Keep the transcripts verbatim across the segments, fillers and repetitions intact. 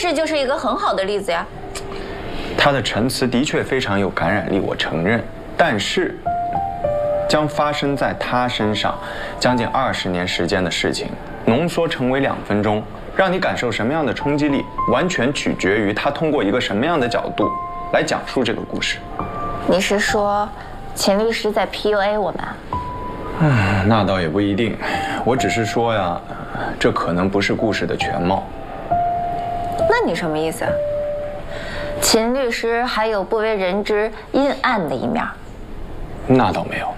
事就是一个很好的例子呀。 他的陈词的确非常有感染力，我承认。但是，将发生在他身上将近二十年时间的事情，浓缩成为两分钟，让你感受什么样的冲击力，完全取决于他通过一个什么样的角度来讲述这个故事。 你是说，秦律师在 P U A 我们？ 唉，那倒也不一定。我只是说呀，这可能不是故事的全貌。 那你什么意思？秦律师还有不为人知阴暗的一面？ 那倒没有。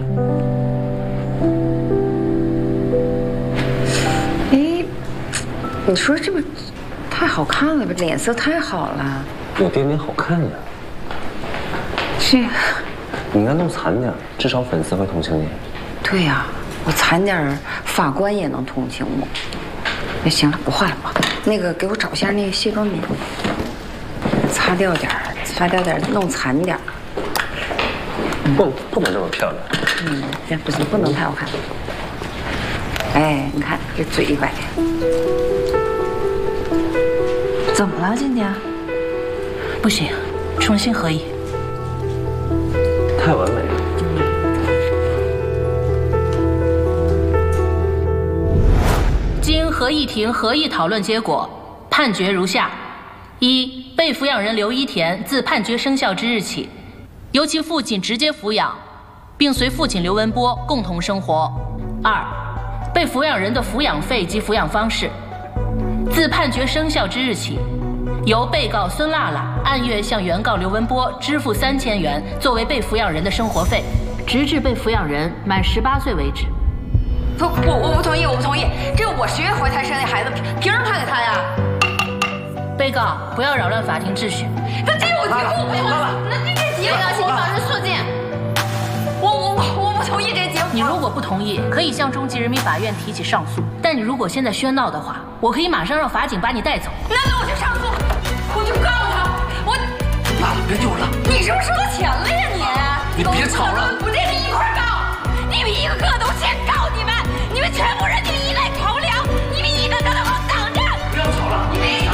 哎，你说这不太好看了吧？脸色太好了， 有点点好看呀。 是， 你应该弄惨点，至少粉丝会同情你。 对呀、啊，我惨点，法官也能同情我。那行了，不画了吧？那个，给我找一下那个卸妆棉，擦掉点儿，擦掉点儿，弄惨点儿。 不，不能这么漂亮。 嗯，这不行，不能太好看。哎，你看这嘴摆。怎么了，今天？ 不行，重新合影。 太完美了。 经合议庭合议讨论结果，判决如下：一、被抚养人刘一田自判决生效之日起，由其父亲直接抚养，并随父亲刘文波共同生活；二、被抚养人的抚养费及抚养方式，自判决生效之日起，由被告孙辣辣按月向原告刘文波支付三千元作为被抚养人的生活费，直至被抚养人满十八岁为止。 不，我我不同意，我不同意，这是我十月怀胎生的孩子，凭什么判给他呀？ 被告不要扰乱法庭秩序。 那这是我结婚，我不同意。那这这结婚，请你保持肃静。我我我我不同意这结婚。 你如果不同意，可以向中级人民法院提起上诉。但你如果现在喧闹的话，我可以马上让法警把你带走。 那那我去上诉，我去告他。我妈，别扭了。 你是不是收到钱了呀你？ 你别吵了。 不对，你一块告，你们一个个都先告你们，你们全部人你们一类同僚，你们一个个都给我等着。 不要吵了。 你闭嘴。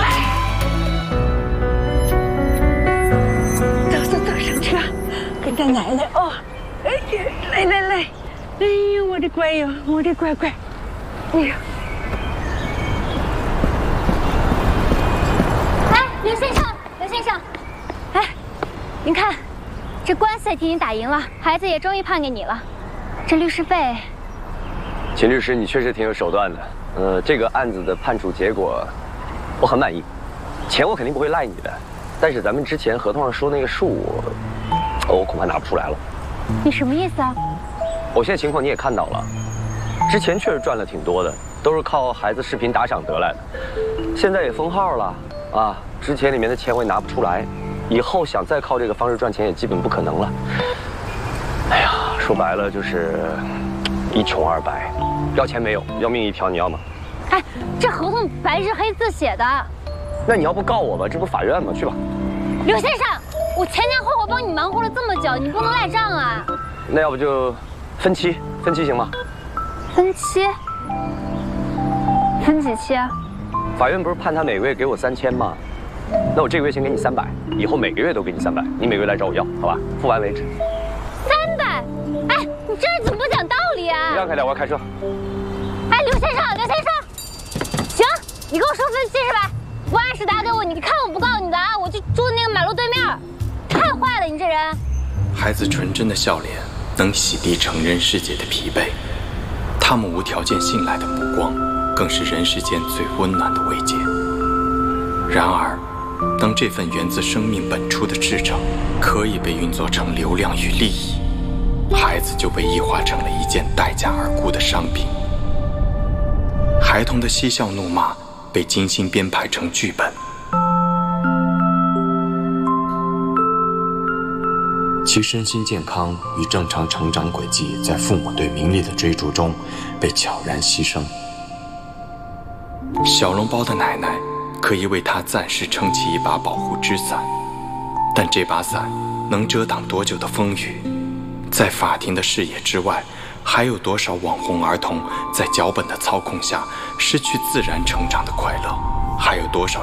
走走走，上车，跟着奶奶哦。哎呀，来来来，哎呀，我的乖哟，我的乖乖，哎呀。 哎，刘先生，刘先生，哎，您看，这官司也替你打赢了，孩子也终于判给你了，这律师费。 秦律师，你确实挺有手段的。呃，这个案子的判处结果，我很满意。钱我肯定不会赖你的，但是咱们之前合同上说那个数，我，我恐怕拿不出来了。 你什么意思啊？ 我现在情况你也看到了，之前确实赚了挺多的，都是靠孩子视频打赏得来的。现在也封号了啊，之前里面的钱我也拿不出来，以后想再靠这个方式赚钱也基本不可能了。哎呀，说白了就是一穷二白，要钱没有，要命一条，你要吗？ 哎，这合同白纸黑字写的。 那你要不告我吧，这不法院吗？去吧。 刘先生，我前前后后帮你忙活了这么久，你不能赖账啊。 那要不就分期，分期行吗？ 分期？分几期啊？ 法院不是判他每个月给我三千吗？那我这个月先给你三百，以后每个月都给你三百，你每个月来找我要，好吧？付完为止。 三百？哎，你这人怎么不讲道理啊？ 你让开点，我要开车。 哎，刘先生，刘先生，行，你跟我说分期是吧？不按时打给我，你看我不告你的啊！我就住那个马路对面，太坏了，你这人。 孩子纯真的笑脸能洗涤成人世界的疲惫，他们无条件信赖的目光，更是人世间最温暖的慰藉。然而，当这份源自生命本初的赤诚可以被运作成流量与利益，孩子就被异化成了一件待价而沽的商品。孩童的嬉笑怒骂被精心编排成剧本，其身心健康与正常成长轨迹在父母对名利的追逐中被悄然牺牲。小笼包的奶奶可以为他暂时撑起一把保护之伞，但这把伞能遮挡多久的风雨？在法庭的视野之外，还有多少网红儿童在脚本的操控下失去自然成长的快乐？还有多少